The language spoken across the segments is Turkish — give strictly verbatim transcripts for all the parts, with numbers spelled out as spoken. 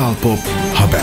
Kral Pop Haber.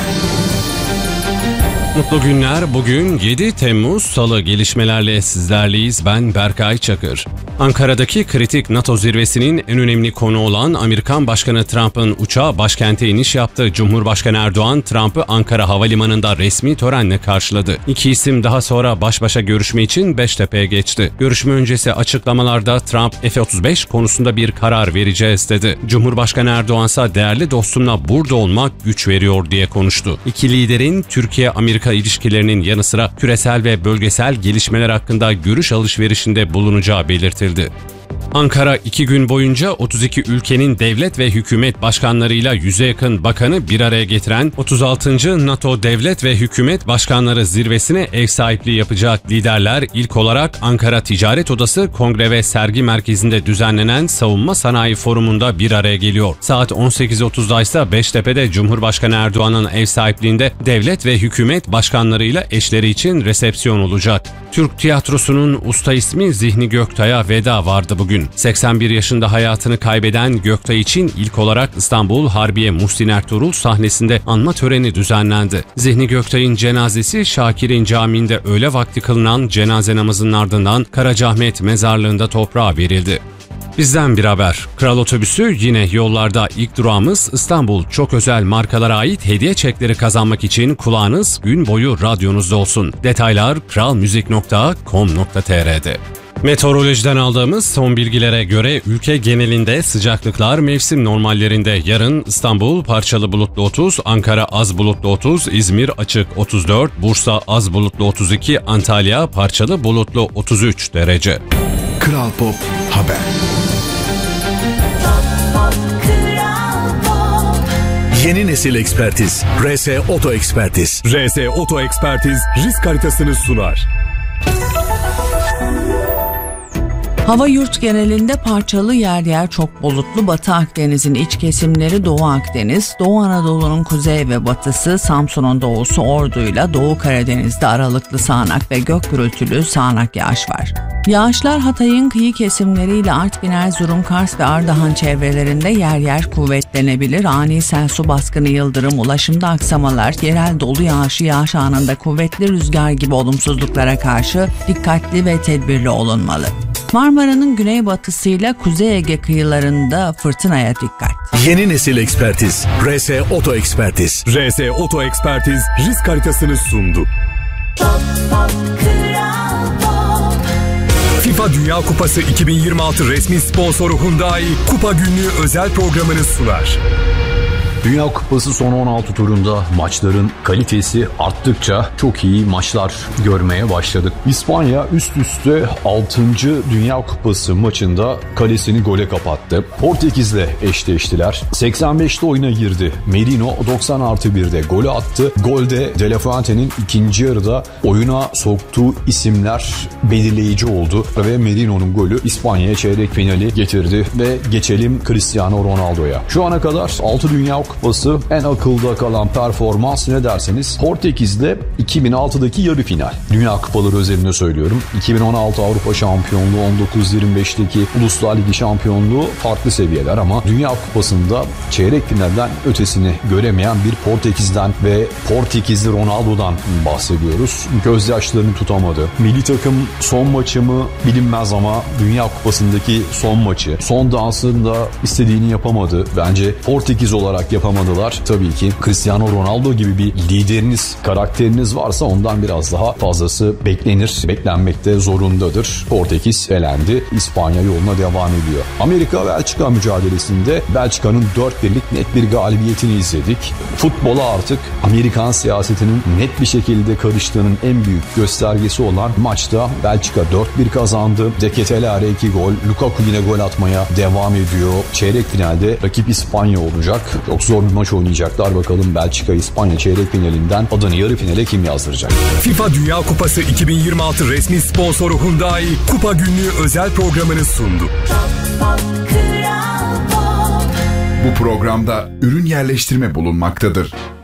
Mutlu günler. Bugün yedi Temmuz Salı, gelişmelerle sizlerleyiz. Ben Berkay Çakır. Ankara'daki kritik NATO zirvesinin en önemli konu olan Amerikan Başkanı Trump'ın uçağı başkente iniş yaptı. Cumhurbaşkanı Erdoğan, Trump'ı Ankara Havalimanı'nda resmi törenle karşıladı. İki isim daha sonra baş başa görüşme için Beştepe'ye geçti. Görüşme öncesi açıklamalarda Trump F otuz beş konusunda bir karar vereceğiz dedi. Cumhurbaşkanı Erdoğan ise değerli dostumla burada olmak güç veriyor diye konuştu. İki liderin Türkiye-Amerika ilişkilerinin yanı sıra küresel ve bölgesel gelişmeler hakkında görüş alışverişinde bulunacağı belirtildi. Ankara iki gün boyunca otuz iki ülkenin devlet ve hükümet başkanlarıyla yüze yakın bakanı bir araya getiren otuz altıncı NATO Devlet ve Hükümet Başkanları Zirvesi'ne ev sahipliği yapacak. Liderler ilk olarak Ankara Ticaret Odası Kongre ve Sergi Merkezi'nde düzenlenen Savunma Sanayi Forumu'nda bir araya geliyor. Saat on sekiz otuzda ise Beştepe'de Cumhurbaşkanı Erdoğan'ın ev sahipliğinde devlet ve hükümet başkanlarıyla eşleri için resepsiyon olacak. Türk tiyatrosunun usta ismi Zihni Göktay'a veda vardı bugün. seksen bir yaşında hayatını kaybeden Göktay için ilk olarak İstanbul Harbiye Muhsin Ertuğrul sahnesinde anma töreni düzenlendi. Zihni Göktay'ın cenazesi Şakir'in Camii'nde öğle vakti kılınan cenaze namazının ardından Karacaahmet Mezarlığı'nda toprağa verildi. Bizden bir haber. Kral Otobüsü yine yollarda. İlk durağımız İstanbul. Çok özel markalara ait hediye çekleri kazanmak için kulağınız gün boyu radyonuzda olsun. Detaylar kralmuzik nokta com nokta tr'de. Meteorolojiden aldığımız son bilgilere göre ülke genelinde sıcaklıklar mevsim normallerinde. Yarın İstanbul parçalı bulutlu otuz, Ankara az bulutlu otuz, İzmir açık otuz dört, Bursa az bulutlu otuz iki, Antalya parçalı bulutlu otuz üç derece. Kral Pop Haber. Yeni nesil ekspertiz. R S Oto Ekspertiz. R S Oto Ekspertiz risk haritasını sunar. Hava yurt genelinde parçalı, yer yer çok bulutlu. Batı Akdeniz'in iç kesimleri, Doğu Akdeniz, Doğu Anadolu'nun kuzey ve batısı, Samsun'un doğusu, Ordu'yla Doğu Karadeniz'de aralıklı sağanak ve gök gürültülü sağanak yağış var. Yağışlar Hatay'ın kıyı kesimleriyle Artvin, Erzurum, Kars ve Ardahan çevrelerinde yer yer kuvvetlenebilir. Ani sel, su baskını, yıldırım, ulaşımda aksamalar, yerel dolu yağışı, yağış anında kuvvetli rüzgar gibi olumsuzluklara karşı dikkatli ve tedbirli olunmalı. Marmara'nın güneybatısıyla Kuzey Ege kıyılarında fırtınaya dikkat. Yeni nesil ekspertiz. R S Oto Ekspertiz. R S Oto Ekspertiz risk haritasını sundu. FIFA Dünya Kupası iki bin yirmi altı resmi sponsoru Hyundai Kupa Günlüğü özel programını sunar. Dünya Kupası son on altı turunda maçların kalitesi arttıkça çok iyi maçlar görmeye başladık. İspanya üst üste altıncı Dünya Kupası maçında kalesini gole kapattı. Portekiz'le eşleştiler. seksen beşte oyuna girdi. Merino doksan artı birde golü attı. Golde De La Fuente'nin ikinci yarıda oyuna soktuğu isimler belirleyici oldu ve Merino'nun golü İspanya'ya çeyrek finali getirdi ve geçelim Cristiano Ronaldo'ya. Şu ana kadar altı Dünya Kupası en akılda kalan performans ne derseniz Portekiz'de iki bin altıdaki yarı final. Dünya Kupaları özelinde söylüyorum. iki bin on altı Avrupa Şampiyonluğu, on dokuz yirmi beşteki Uluslar Ligi şampiyonluğu farklı seviyeler ama Dünya Kupası'nda çeyrek finalden ötesini göremeyen bir Portekiz'den ve Portekizli Ronaldo'dan bahsediyoruz. Gözyaşlarını tutamadı. Milli takım son maçı mı bilinmez ama Dünya Kupası'ndaki son maçı, son dansında istediğini yapamadı. Bence Portekiz olarak yapamadılar. Tabii ki Cristiano Ronaldo gibi bir lideriniz, karakteriniz varsa ondan biraz daha fazlası beklenir. Beklenmekte zorundadır. Portekiz elendi. İspanya yoluna devam ediyor. Amerika-Belçika mücadelesinde Belçika'nın dört birlik net bir galibiyetini izledik. Futbola artık Amerikan siyasetinin net bir şekilde karıştığının en büyük göstergesi olan maçta Belçika dört bir kazandı. De Ketelaere iki gol. Lukaku yine gol atmaya devam ediyor. Çeyrek finalde rakip İspanya olacak. Çok zor bir maç oynayacaklar. Bakalım Belçika-İspanya çeyrek finalinden adını yarı finale kim yazdıracak? FIFA Dünya Kupası iki bin yirmi altı resmi sponsoru Hyundai Kupa Günlüğü özel programını sundu. Bu programda ürün yerleştirme bulunmaktadır.